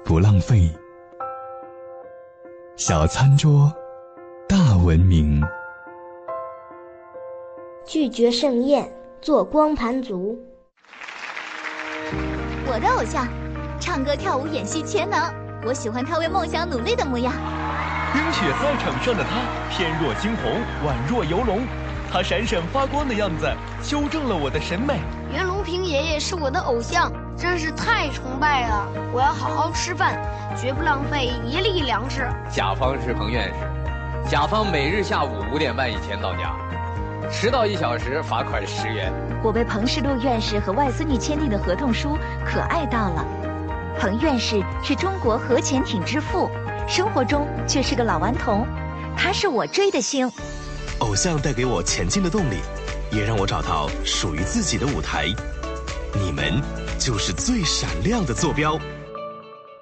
不浪费。小餐桌，大文明。 拒绝盛宴，做光盘族。 我的偶像，唱歌、跳舞、演戏全能。我喜欢他为梦想努力的模样。 冰雪赛场上的他，翩若惊鸿，宛若游龙。他闪闪发光的样子，修正了我的审美。 袁隆平爷爷是我的偶像，真是太崇拜了。我要好好吃饭，绝不浪费一粒粮食。 甲方是彭院士，甲方每日下午5点半以前到家，迟到1小时罚款10元。 我被彭世禄院士和外孙女签订的合同书可爱到了。彭院士是中国核潜艇之父，生活中却是个老顽童，他是我追的星。 偶像带给我前进的动力，也让我找到属于自己的舞台。你们就是最闪亮的坐标。